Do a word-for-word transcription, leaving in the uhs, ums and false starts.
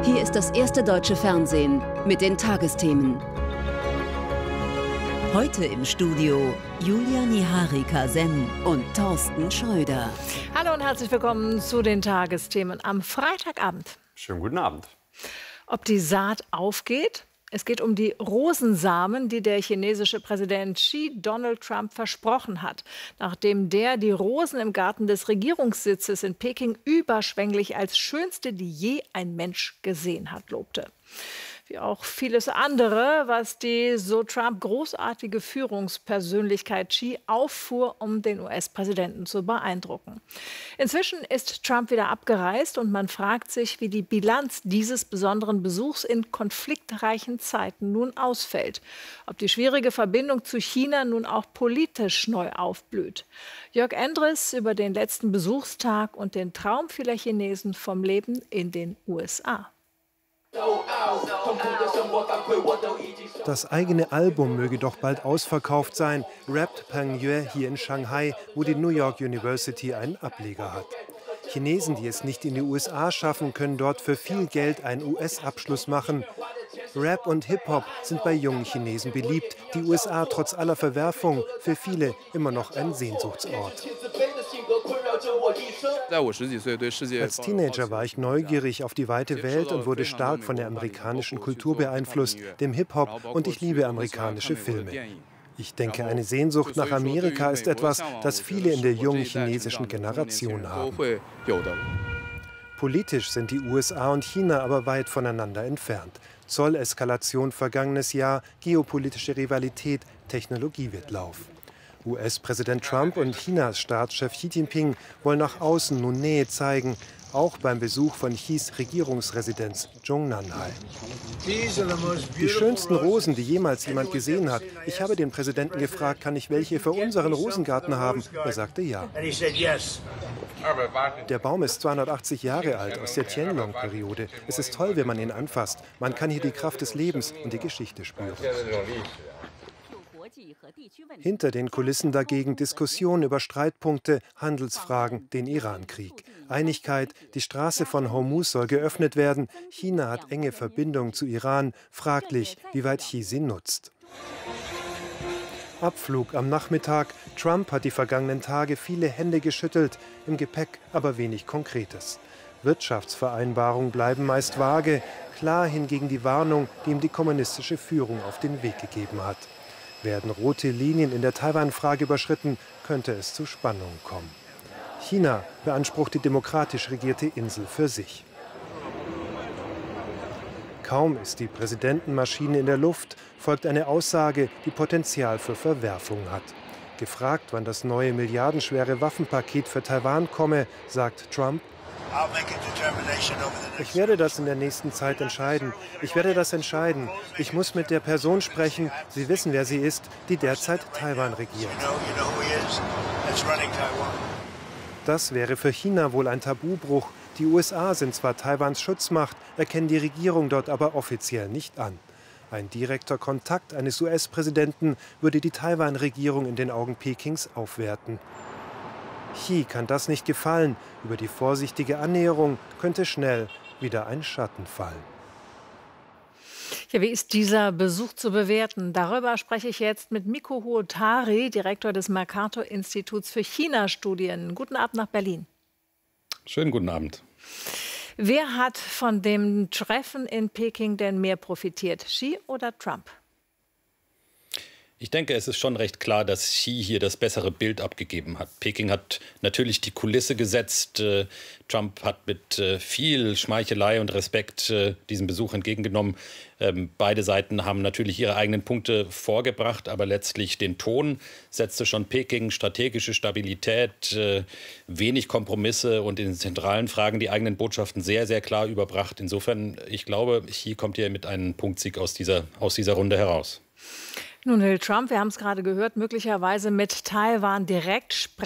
Hier ist das erste deutsche Fernsehen mit den Tagesthemen. Heute im Studio Julia Niharika-Sen und Thorsten Schröder. Hallo und herzlich willkommen zu den Tagesthemen am Freitagabend. Schönen guten Abend. Ob die Saat aufgeht? Es geht um die Rosensamen, die der chinesische Präsident Xi Donald Trump versprochen hat, nachdem der die Rosen im Garten des Regierungssitzes in Peking überschwänglich als schönste, die je ein Mensch gesehen hat, lobte. Wie auch vieles andere, was die, so Trump, großartige Führungspersönlichkeit Xi auffuhr, um den U S-Präsidenten zu beeindrucken. Inzwischen ist Trump wieder abgereist und man fragt sich, wie die Bilanz dieses besonderen Besuchs in konfliktreichen Zeiten nun ausfällt. Ob die schwierige Verbindung zu China nun auch politisch neu aufblüht. Jörg Endres über den letzten Besuchstag und den Traum vieler Chinesen vom Leben in den U S A. Das eigene Album möge doch bald ausverkauft sein, rappt Peng Yue hier in Shanghai, wo die New York University einen Ableger hat. Chinesen, die es nicht in die U S A schaffen, können dort für viel Geld einen U S-Abschluss machen. Rap und Hip-Hop sind bei jungen Chinesen beliebt, die U S A trotz aller Verwerfung für viele immer noch ein Sehnsuchtsort. Als Teenager war ich neugierig auf die weite Welt und wurde stark von der amerikanischen Kultur beeinflusst, dem Hip-Hop, und ich liebe amerikanische Filme. Ich denke, eine Sehnsucht nach Amerika ist etwas, das viele in der jungen chinesischen Generation haben. Politisch sind die U S A und China aber weit voneinander entfernt. Zolleskalation vergangenes Jahr, geopolitische Rivalität, Technologiewettlauf. U S-Präsident Trump und Chinas Staatschef Xi Jinping wollen nach außen nun Nähe zeigen, auch beim Besuch von Xis Regierungsresidenz Zhongnanhai. Die schönsten Rosen, die jemals jemand gesehen hat. Ich habe den Präsidenten gefragt, kann ich welche für unseren Rosengarten haben? Er sagte ja. Der Baum ist zweihundertachtzig Jahre alt, aus der Qianlong-Periode. Es ist toll, wenn man ihn anfasst. Man kann hier die Kraft des Lebens und die Geschichte spüren. Hinter den Kulissen dagegen Diskussionen über Streitpunkte, Handelsfragen, den Irankrieg. Einigkeit, die Straße von Hormuz soll geöffnet werden. China hat enge Verbindungen zu Iran. Fraglich, wie weit Xi sie nutzt. Abflug am Nachmittag. Trump hat die vergangenen Tage viele Hände geschüttelt, im Gepäck aber wenig Konkretes. Wirtschaftsvereinbarungen bleiben meist vage, klar hingegen die Warnung, die ihm die kommunistische Führung auf den Weg gegeben hat. Werden rote Linien in der Taiwan-Frage überschritten, könnte es zu Spannungen kommen. China beansprucht die demokratisch regierte Insel für sich. Kaum ist die Präsidentenmaschine in der Luft, folgt eine Aussage, die Potenzial für Verwerfung hat. Gefragt, wann das neue milliardenschwere Waffenpaket für Taiwan komme, sagt Trump: Ich werde das in der nächsten Zeit entscheiden. Ich werde das entscheiden. Ich muss mit der Person sprechen, Sie wissen, wer sie ist, die derzeit Taiwan regiert. Das wäre für China wohl ein Tabubruch. Die U S A sind zwar Taiwans Schutzmacht, erkennen die Regierung dort aber offiziell nicht an. Ein direkter Kontakt eines U S-Präsidenten würde die Taiwan-Regierung in den Augen Pekings aufwerten. Xi kann das nicht gefallen. Über die vorsichtige Annäherung könnte schnell wieder ein Schatten fallen. Ja, wie ist dieser Besuch zu bewerten? Darüber spreche ich jetzt mit Mikko Huotari, Direktor des Mercator-Instituts für China-Studien. Guten Abend nach Berlin. Schönen guten Abend. Wer hat von dem Treffen in Peking denn mehr profitiert, Xi oder Trump? Ich denke, es ist schon recht klar, dass Xi hier das bessere Bild abgegeben hat. Peking hat natürlich die Kulisse gesetzt. Trump hat mit viel Schmeichelei und Respekt diesen Besuch entgegengenommen. Beide Seiten haben natürlich ihre eigenen Punkte vorgebracht, aber letztlich den Ton setzte schon Peking. Strategische Stabilität, wenig Kompromisse und in den zentralen Fragen die eigenen Botschaften sehr, sehr klar überbracht. Insofern, ich glaube, Xi kommt hier mit einem Punktsieg aus dieser, aus dieser Runde heraus. Nun will Trump, wir haben es gerade gehört, möglicherweise mit Taiwan direkt sprechen.